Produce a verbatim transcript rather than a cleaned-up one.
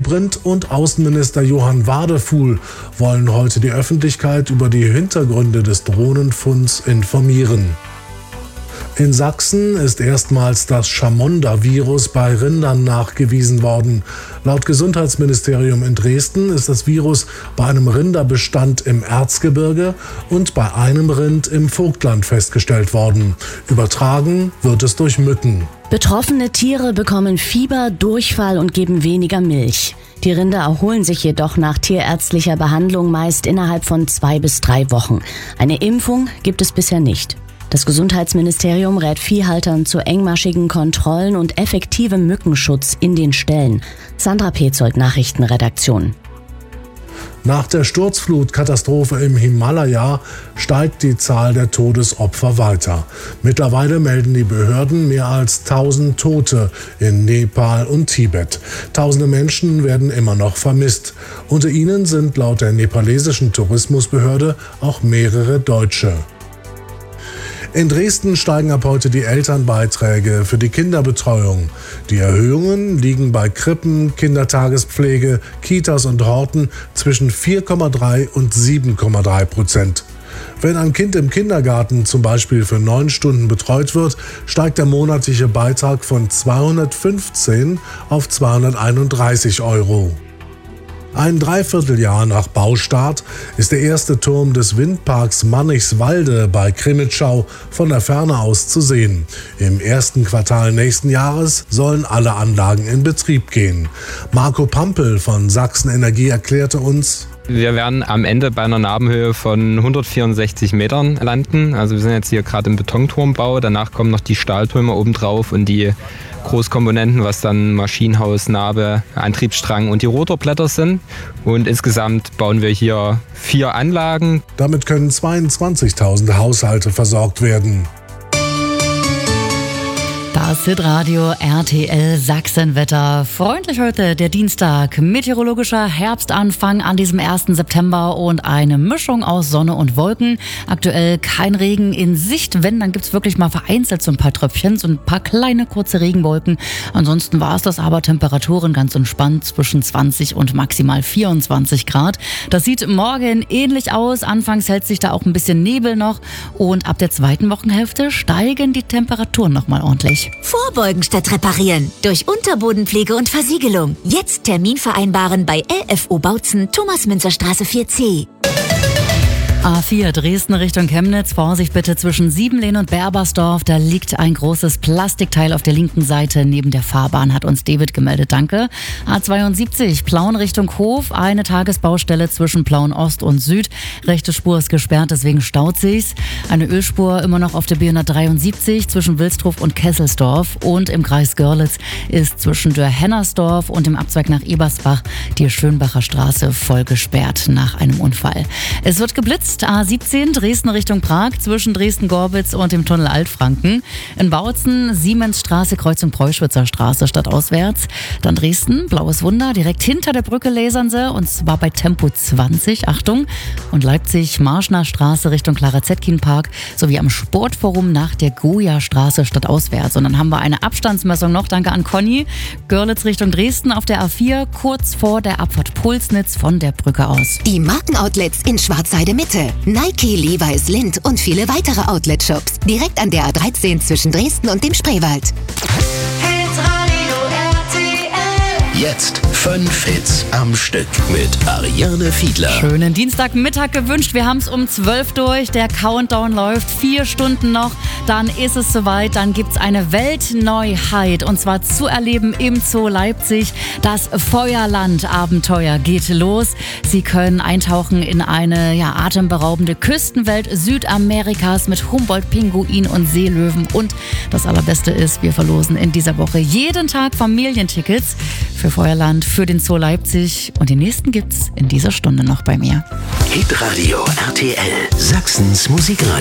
Dobrindt und Außenminister Johann Wadefuhl wollen heute die Öffentlichkeit über die Hintergründe des Drohnenfunds informieren. In Sachsen ist erstmals das Chamunda-Virus bei Rindern nachgewiesen worden. Laut Gesundheitsministerium in Dresden ist das Virus bei einem Rinderbestand im Erzgebirge und bei einem Rind im Vogtland festgestellt worden. Übertragen wird es durch Mücken. Betroffene Tiere bekommen Fieber, Durchfall und geben weniger Milch. Die Rinder erholen sich jedoch nach tierärztlicher Behandlung meist innerhalb von zwei bis drei Wochen. Eine Impfung gibt es bisher nicht. Das Gesundheitsministerium rät Viehhaltern zu engmaschigen Kontrollen und effektivem Mückenschutz in den Ställen. Sandra Petzold, Nachrichtenredaktion. Nach der Sturzflutkatastrophe im Himalaya steigt die Zahl der Todesopfer weiter. Mittlerweile melden die Behörden mehr als tausend Tote in Nepal und Tibet. Tausende Menschen werden immer noch vermisst. Unter ihnen sind laut der nepalesischen Tourismusbehörde auch mehrere Deutsche. In Dresden steigen ab heute die Elternbeiträge für die Kinderbetreuung. Die Erhöhungen liegen bei Krippen, Kindertagespflege, Kitas und Horten zwischen vier Komma drei und sieben Komma drei Prozent. Wenn ein Kind im Kindergarten zum Beispiel für neun Stunden betreut wird, steigt der monatliche Beitrag von zweihundertfünfzehn auf zweihunderteinunddreißig Euro. Ein Dreivierteljahr nach Baustart ist der erste Turm des Windparks Mannichswalde bei Krimitschau von der Ferne aus zu sehen. Im ersten Quartal nächsten Jahres sollen alle Anlagen in Betrieb gehen. Marco Pampel von Sachsen Energie erklärte uns: Wir werden am Ende bei einer Nabenhöhe von hundertvierundsechzig Metern landen. Also wir sind jetzt hier gerade im Betonturmbau. Danach kommen noch die Stahltürme obendrauf und die Großkomponenten, was dann Maschinenhaus, Nabe, Antriebsstrang und die Rotorblätter sind. Und insgesamt bauen wir hier vier Anlagen. Damit können zweiundzwanzigtausend Haushalte versorgt werden. Das Hitradio R T L Sachsenwetter. Freundlich heute der Dienstag. Meteorologischer Herbstanfang an diesem ersten September und eine Mischung aus Sonne und Wolken. Aktuell kein Regen in Sicht. Wenn, dann gibt's wirklich mal vereinzelt so ein paar Tröpfchen, so ein paar kleine kurze Regenwolken. Ansonsten war es das aber. Temperaturen ganz entspannt zwischen zwanzig und maximal vierundzwanzig Grad. Das sieht morgen ähnlich aus. Anfangs hält sich da auch ein bisschen Nebel noch. Und ab der zweiten Wochenhälfte steigen die Temperaturen nochmal ordentlich. Vorbeugen statt reparieren. Durch Unterbodenpflege und Versiegelung. Jetzt Termin vereinbaren bei L F O Bautzen, Thomas-Münzer-Straße vier C. A vier Dresden Richtung Chemnitz. Vorsicht bitte zwischen Siebenlehn und Berbersdorf. Da liegt ein großes Plastikteil auf der linken Seite neben der Fahrbahn, hat uns David gemeldet. Danke. A zweiundsiebzig Plauen Richtung Hof. Eine Tagesbaustelle zwischen Plauen Ost und Süd. Rechte Spur ist gesperrt, deswegen staut sich's. Eine Ölspur immer noch auf der B hundertdreiundsiebzig zwischen Wilsdruf und Kesselsdorf. Und im Kreis Görlitz ist zwischen Dörr-Hennersdorf und dem Abzweig nach Ebersbach die Schönbacher Straße voll gesperrt nach einem Unfall. Es wird geblitzt. A siebzehn Dresden Richtung Prag zwischen Dresden-Gorbitz und dem Tunnel Altfranken. In Bautzen Siemensstraße Kreuzung Preußwitzer Straße stadtauswärts. Dann Dresden Blaues Wunder direkt hinter der Brücke Lesernse und zwar bei Tempo zwanzig. Achtung. Und Leipzig Marschner Straße Richtung Clara Zetkin Park sowie am Sportforum nach der Goya Straße stadtauswärts. Und dann haben wir eine Abstandsmessung noch. Danke an Conny. Görlitz Richtung Dresden auf der A vier kurz vor der Abfahrt Pulsnitz von der Brücke aus. Die Markenoutlets in Schwarzheide Mitte. Nike, Levi's, Lindt und viele weitere Outlet-Shops. Direkt an der A dreizehn zwischen Dresden und dem Spreewald. Jetzt fünf Hits am Stück mit Ariane Fiedler. Schönen Dienstagmittag gewünscht. Wir haben es um zwölf durch. Der Countdown läuft. Vier Stunden noch. Dann ist es soweit. Dann gibt es eine Weltneuheit. Und zwar zu erleben im Zoo Leipzig. Das Feuerland-Abenteuer geht los. Sie können eintauchen in eine ja, atemberaubende Küstenwelt Südamerikas mit Humboldt-Pinguin und Seelöwen. Und das Allerbeste ist, wir verlosen in dieser Woche jeden Tag Familientickets für Feuerland, für den Zoo Leipzig. Und die nächsten gibt's in dieser Stunde noch bei mir. Hitradio R T L, Sachsens Musikradio.